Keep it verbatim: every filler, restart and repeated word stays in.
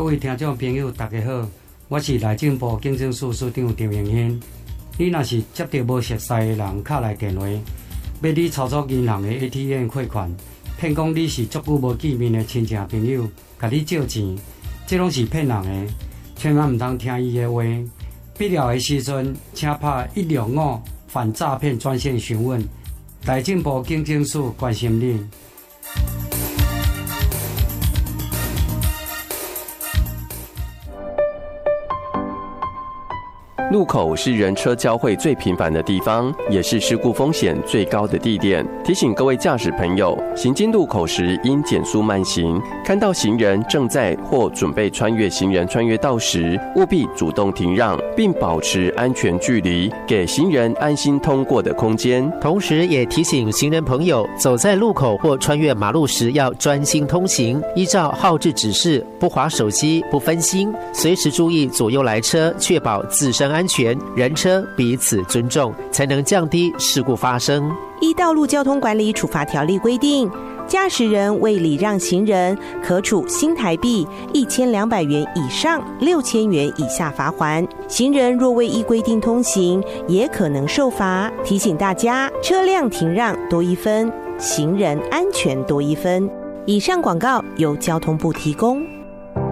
各位听众朋友，大家好，我是内政部警政署署长张荣兴。你若是接到无熟悉的人敲来电话，要你操作银行的 A T M 汇款，骗讲你是足久无见面的亲戚朋友，甲你借钱，这拢是骗人的，千万唔通听伊的话。必要的时阵，请拍一六五反诈骗专线询问，内政部警政署关心你。 路口是人车交汇最频繁的地方，也是事故风险最高的地点。提醒各位驾驶朋友，行经路口时应减速慢行，看到行人正在或准备穿越行人穿越道时，务必主动停让，并保持安全距离，给行人安心通过的空间。 同时也提醒行人朋友，走在路口或穿越马路时要专心通行，依照号志指示，不滑手机，不分心，随时注意左右来车，确保自身安全，人车彼此尊重，才能降低事故发生。 依道路交通管理处罚条例规定，驾驶人为礼让行人，可处新台币一千两百元以上六千元以下罚锾。行人若未依规定通行，也可能受罚。提醒大家，车辆停让多一分，行人安全多一分。以上广告由交通部提供。